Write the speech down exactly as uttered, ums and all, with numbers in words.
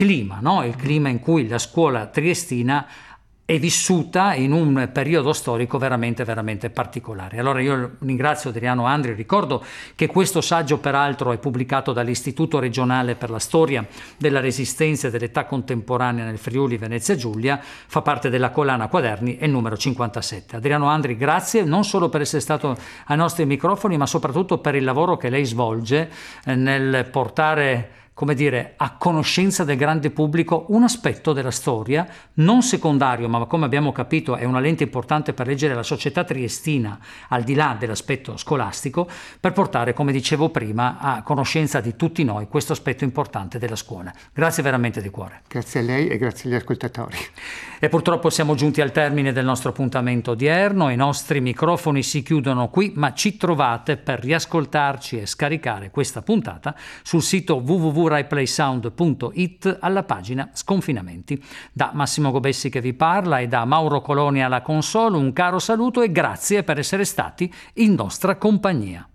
clima, no? Il clima in cui la scuola triestina è vissuta in un periodo storico veramente veramente particolare. Allora io ringrazio Adriano Andri, ricordo che questo saggio peraltro è pubblicato dall'Istituto regionale per la storia della resistenza e dell'età contemporanea nel Friuli Venezia Giulia, fa parte della collana Quaderni e il numero cinquantasette. Adriano Andri, grazie non solo per essere stato ai nostri microfoni, ma soprattutto per il lavoro che lei svolge nel portare, come dire, a conoscenza del grande pubblico un aspetto della storia, non secondario, ma come abbiamo capito è una lente importante per leggere la società triestina, al di là dell'aspetto scolastico, per portare, come dicevo prima, a conoscenza di tutti noi questo aspetto importante della scuola. Grazie veramente di cuore. Grazie a lei e grazie agli ascoltatori. E purtroppo siamo giunti al termine del nostro appuntamento odierno, i nostri microfoni si chiudono qui, ma ci trovate per riascoltarci e scaricare questa puntata sul sito w w w punto rai play sound punto i t alla pagina Sconfinamenti. Da Massimo Gobessi che vi parla e da Mauro Colonia alla console un caro saluto e grazie per essere stati in nostra compagnia.